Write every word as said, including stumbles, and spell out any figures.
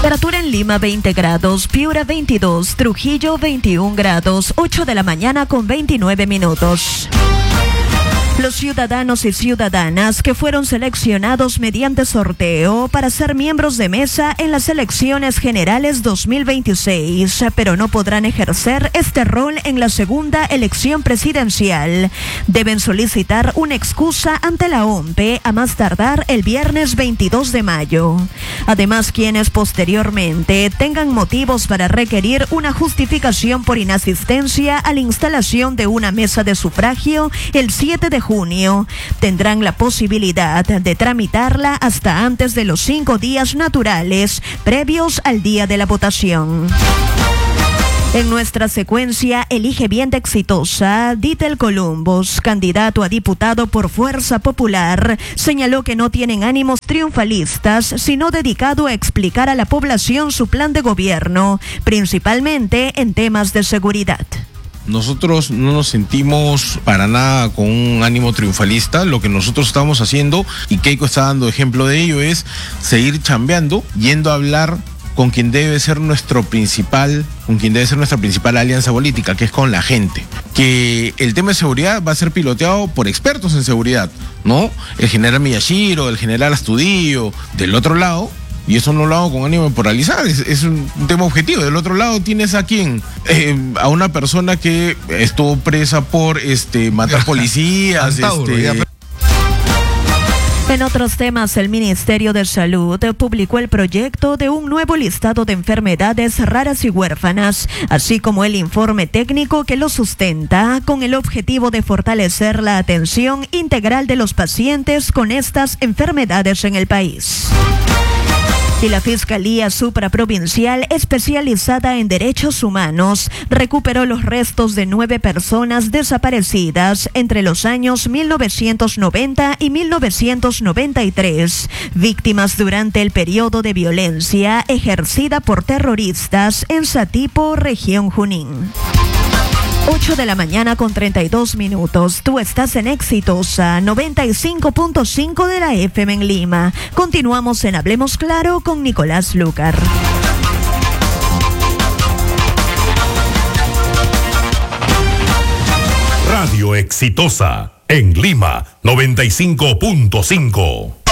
Temperatura en Lima veinte grados, Piura veintidós, Trujillo veintiún grados, ocho de la mañana con veintinueve minutos. Los ciudadanos y ciudadanas que fueron seleccionados mediante sorteo para ser miembros de mesa en las elecciones generales dos mil veintiséis, pero no podrán ejercer este rol en la segunda elección presidencial, deben solicitar una excusa ante la O M P E a más tardar el viernes veintidós de mayo. Además, quienes posteriormente tengan motivos para requerir una justificación por inasistencia a la instalación de una mesa de sufragio el siete de junio, tendrán la posibilidad de tramitarla hasta antes de los cinco días naturales previos al día de la votación. En nuestra secuencia Elige Bien de Exitosa, Ditel Columbus, candidato a diputado por Fuerza Popular, señaló que no tienen ánimos triunfalistas, sino dedicado a explicar a la población su plan de gobierno, principalmente en temas de seguridad. Nosotros no nos sentimos para nada con un ánimo triunfalista. Lo que nosotros estamos haciendo, y Keiko está dando ejemplo de ello, es seguir chambeando, yendo a hablar con quien debe ser nuestro principal, con quien debe ser nuestra principal alianza política, que es con la gente. Que el tema de seguridad va a ser piloteado por expertos en seguridad, ¿no? El general Miyashiro, el general Astudillo. Del otro lado, y eso no lo hago con ánimo de moralizar, es, es un tema objetivo. Del otro lado tienes a quién, eh, a una persona que estuvo presa por este matar policías. este... En otros temas, el Ministerio de Salud publicó el proyecto de un nuevo listado de enfermedades raras y huérfanas, así como el informe técnico que lo sustenta, con el objetivo de fortalecer la atención integral de los pacientes con estas enfermedades en el país. Y la Fiscalía Supraprovincial especializada en Derechos Humanos recuperó los restos de nueve personas desaparecidas entre los años mil novecientos noventa y mil novecientos noventa y tres, víctimas durante el periodo de violencia ejercida por terroristas en Satipo, región Junín. ocho de la mañana con treinta y dos minutos. Tú estás en Exitosa noventa y cinco punto cinco de la F M en Lima. Continuamos en Hablemos Claro con Nicolás Lucar. Radio Exitosa en Lima noventa y cinco punto cinco.